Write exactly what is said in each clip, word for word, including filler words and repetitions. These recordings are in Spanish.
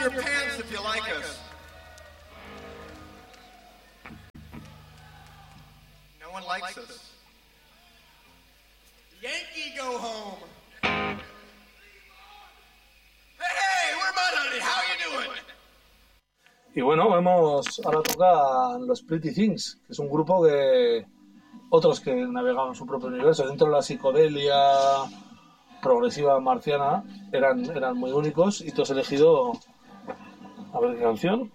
your pants if you like us. No one likes us. Yankee go home. Hey, hey, we're Mud Honey. How you doing? Y bueno, vemos, ahora toca los Pretty Things, que es un grupo que otros que navegaban su propio universo dentro de la psicodelia progresiva marciana eran, eran muy únicos, y tú has elegido, a ver qué canción.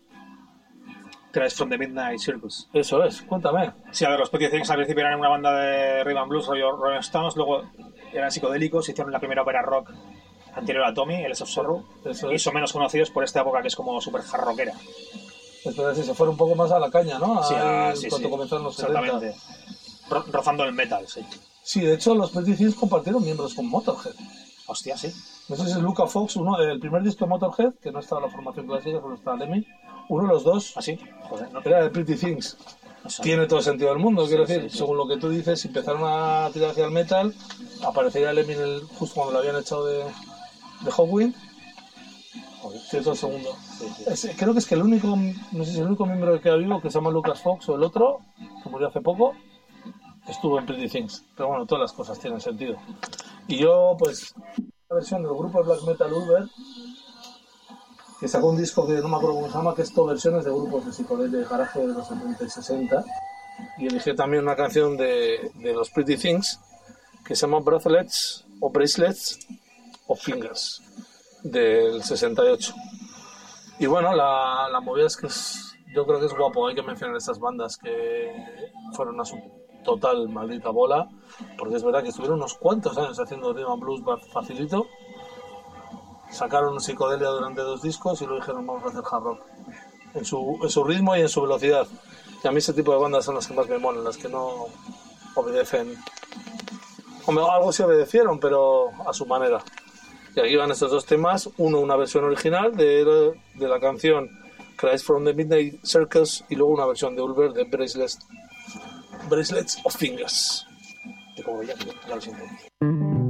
Cries from the Midnight Circus. Eso es, cuéntame. Sí, a ver, los Pretty Things al principio eran una banda de rhythm and blues, rollo Rolling Stones, luego eran psicodélicos, hicieron la primera ópera rock anterior a Tommy, el of Sorrow, Eso y es. son menos conocidos por esta época que es como súper hard rockera. Espera, si se fuera un poco más a la caña, ¿no? Sí, Ahí, ah, sí, cuando sí. comenzaron los setenta. Exactamente. Ro- rozando el metal, sí. Sí, de hecho, los Pretty Things compartieron miembros con Motorhead. Hostia, sí. No sé si es Luca Fox, uno, el primer disco de Motorhead, que no estaba en la formación clásica, solo estaba Lemmy. Uno de los dos ¿Así? Joder, no. era de Pretty Things. no sé. Tiene todo el sentido del mundo, Sí, quiero sí, decir. sí. Según lo que tú dices, si empezaron a tirar hacia el metal, aparecería Lemmy en el, justo cuando lo habían echado de, de Hawkwind. Joder. Tiene todo el segundo. Sí, sí. Es- creo que es que el único, no sé si el único miembro que queda vivo, que se llama Lucas Fox, o el otro, que murió hace poco, estuvo en Pretty Things. Pero bueno, todas las cosas tienen sentido. Y yo, pues, la versión del grupo de black metal Ulver, que sacó un disco que no me acuerdo cómo se llama, que es todo versiones de grupos de psicodelia de garaje de los setenta y sesenta. Y elegí también una canción de, de los Pretty Things que se llama Bracelets o Bracelets o Fingers del sesenta y ocho. Y bueno, la, la movida es que es, yo creo que es guapo. Hay que mencionar estas bandas que fueron a su total maldita bola, porque es verdad que estuvieron unos cuantos años haciendo rhythm and blues facilito. Sacaron psicodelia durante dos discos y luego dijeron vamos a hacer hard rock en su, en su ritmo y en su velocidad. Y a mí ese tipo de bandas son las que más me molan, las que no obedecen. Hombre, algo sí obedecieron, pero a su manera. Y aquí van estos dos temas, uno una versión original de, de la canción Cries from the Midnight Circus y luego una versión de Ulver de Bracelets, Bracelets of Fingers. Te como ya, ya lo siento.